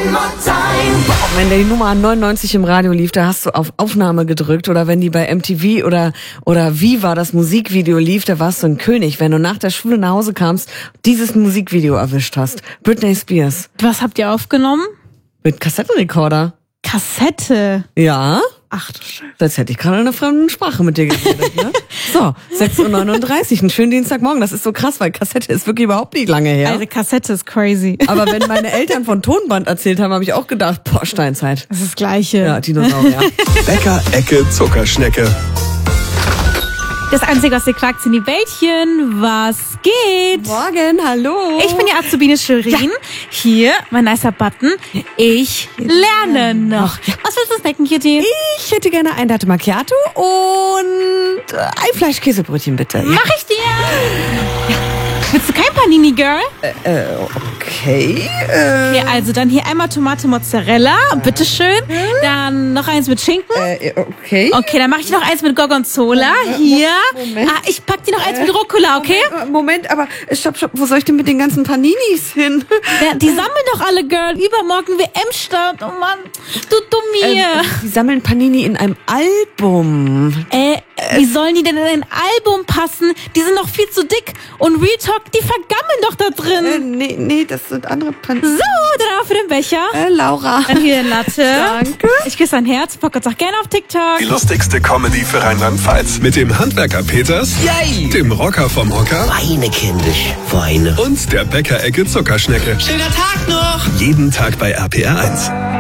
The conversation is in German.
Wenn die Nummer 99 im Radio lief, da hast du auf Aufnahme gedrückt, oder wenn die bei MTV oder Viva das Musikvideo lief, da warst du ein König, wenn du nach der Schule nach Hause kamst, dieses Musikvideo erwischt hast. Britney Spears. Was habt ihr aufgenommen? Mit Kassettenrekorder. Kassette. Ja. Ach du Scheiße. Als hätte ich gerade in einer fremden Sprache mit dir geredet, ne? So, 6:39 Uhr, einen schönen Dienstagmorgen. Das ist so krass, weil Kassette ist wirklich überhaupt nicht lange her. Eine Kassette ist crazy. Aber wenn meine Eltern von Tonband erzählt haben, habe ich auch gedacht, boah, Steinzeit. Das ist das Gleiche. Ja, Dinosaurier. Bäcker Ecke Zuckerschnecke. Das Einzige, was ihr klagt, sind die Bällchen. Was geht? Morgen, hallo. Ich bin die Azubine Shirin. Ja. Hier, mein nicer Button. Ich lerne noch. Was willst du snacken, Kitty? Ich hätte gerne ein Latte Macchiato und ein Fleischkäsebrötchen, bitte. Mach ich dir. Ja. Willst du kein Panini, Girl? Okay. Ja, also dann hier einmal Tomate Mozzarella, bitteschön. Dann noch eins mit Schinken. Okay. Okay, dann mache ich noch eins mit Gorgonzola. Hier. Moment. Ah, ich pack dir noch eins mit Rucola, okay? Moment, aber stopp, wo soll ich denn mit den ganzen Paninis hin? Ja, die sammeln doch alle, Girl. Übermorgen WM-Start. Oh Mann, du Dummi. Die sammeln Panini in einem Album. Wie sollen die denn in ein Album passen? Die sind noch viel zu dick. Und Real Talk, die vergammeln doch da drin. Nee, das sind andere Panini. So, dann auch für den Becher. Laura. Dann hier ein Latte. Danke. Ich küsse dein Herz. Pockets auch gerne auf TikTok. Die lustigste Comedy für Rheinland-Pfalz. Mit dem Handwerker Peters, Yay! dem Rocker vom Hocker Weine, kindisch, weine. und der Bäcker Ecke Zuckerschnecke. Schöner Tag noch! Jeden Tag bei RPR 1.